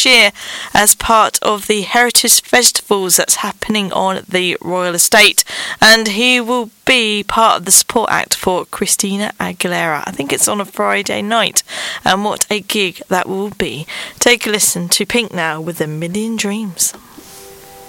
this year as part of the Heritage Festivals that's happening on the Royal Estate, and he will be part of the support act for Christina Aguilera. I think it's on a Friday night, and what a gig that will be. Take a listen to Pink now with A Million Dreams.